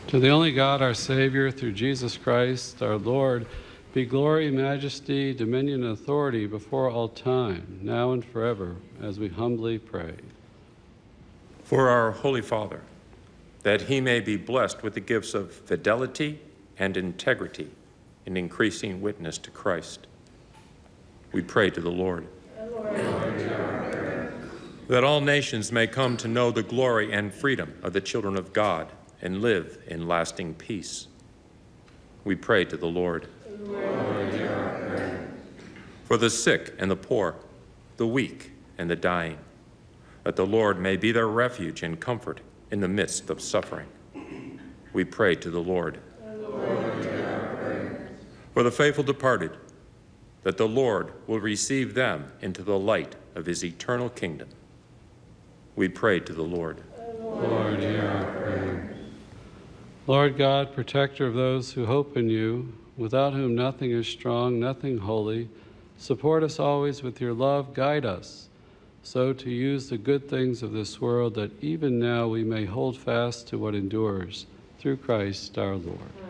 To the only God, our Savior, through Jesus Christ, our Lord, be glory, majesty, dominion, and authority before all time, now and forever, as we humbly pray. For our Holy Father, that he may be blessed with the gifts of fidelity and integrity in increasing witness to Christ, we pray to the Lord. That all nations may come to know the glory and freedom of the children of God and live in lasting peace, we pray to the Lord. For the sick and the poor, the weak and the dying, that the Lord may be their refuge and comfort in the midst of suffering, we pray to the Lord. For the faithful departed, that the Lord will receive them into the light of his eternal kingdom, we pray to the Lord. Lord, hear our prayer. Lord God, protector of those who hope in you, without whom nothing is strong, nothing holy, support us always with your love, guide us, so to use the good things of this world, that even now we may hold fast to what endures, through Christ our Lord.